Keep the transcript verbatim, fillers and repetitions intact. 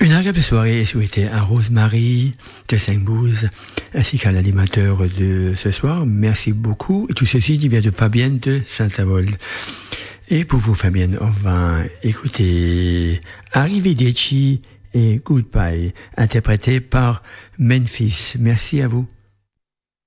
Une agréable soirée est souhaitée à Rosemary de Saint-Bouze, ainsi qu'à l'animateur de ce soir. Merci beaucoup. Et tout ceci vient de Fabienne de Saint-Avold. Et pour vous, Fabienne, on va écouter Arrivederci et Goodbye, interprété par Memphis. Merci à vous.